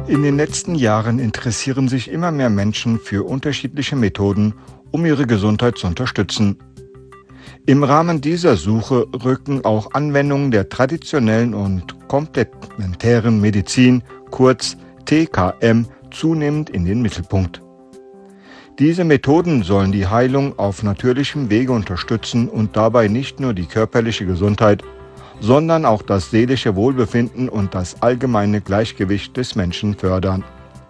In den letzten Jahren interessieren sich immer mehr Menschen für unterschiedliche Methoden, um ihre Gesundheit zu unterstützen. Im Rahmen dieser Suche rücken auch Anwendungen der traditionellen und komplementären Medizin, kurz TKM, zunehmend in den Mittelpunkt. Diese Methoden sollen die Heilung auf natürlichem Wege unterstützen und dabei nicht nur die körperliche Gesundheit, sondern auch das seelische Wohlbefinden und das allgemeine Gleichgewicht des Menschen fördern.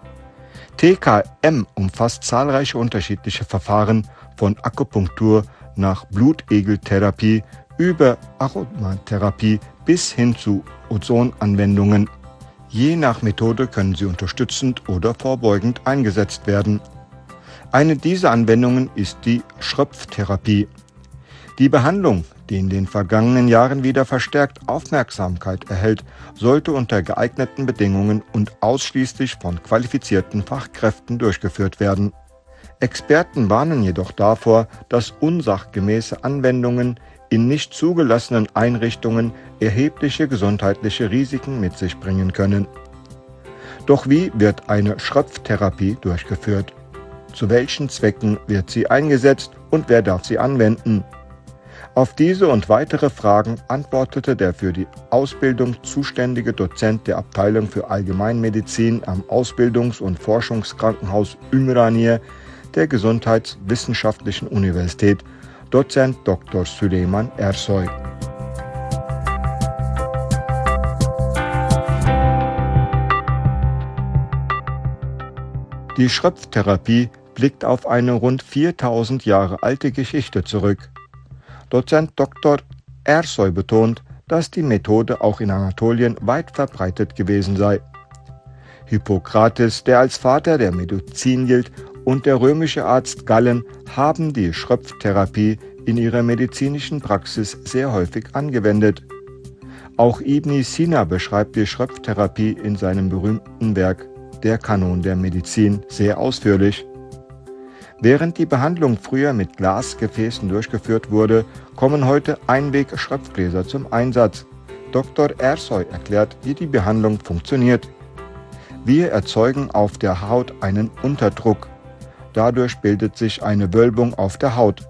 TKM umfasst zahlreiche unterschiedliche Verfahren von Akupunktur nach Blutegeltherapie über Aromatherapie bis hin zu Ozonanwendungen. Je nach Methode können sie unterstützend oder vorbeugend eingesetzt werden. Eine dieser Anwendungen ist die Schröpftherapie. Die Behandlung, die in den vergangenen Jahren wieder verstärkt Aufmerksamkeit erhält, sollte unter geeigneten Bedingungen und ausschließlich von qualifizierten Fachkräften durchgeführt werden. Experten warnen jedoch davor, dass unsachgemäße Anwendungen in nicht zugelassenen Einrichtungen erhebliche gesundheitliche Risiken mit sich bringen können. Doch wie wird eine Schröpftherapie durchgeführt? Zu welchen Zwecken wird sie eingesetzt und wer darf sie anwenden? Auf diese und weitere Fragen antwortete der für die Ausbildung zuständige Dozent der Abteilung für Allgemeinmedizin am Ausbildungs- und Forschungskrankenhaus Ümraniye der Gesundheitswissenschaftlichen Universität, Dozent Dr. Süleyman Ersoy. Die Schröpftherapie blickt auf eine rund 4000 Jahre alte Geschichte zurück. Dozent Dr. Ersoy betont, dass die Methode auch in Anatolien weit verbreitet gewesen sei. Hippokrates, der als Vater der Medizin gilt, und der römische Arzt Gallen haben die Schröpftherapie in ihrer medizinischen Praxis sehr häufig angewendet. Auch Ibn Sina beschreibt die Schröpftherapie in seinem berühmten Werk Der Kanon der Medizin sehr ausführlich. Während die Behandlung früher mit Glasgefäßen durchgeführt wurde, kommen heute Einweg-Schröpfgläser zum Einsatz. Dr. Ersoy erklärt, wie die Behandlung funktioniert. Wir erzeugen auf der Haut einen Unterdruck. Dadurch bildet sich eine Wölbung auf der Haut.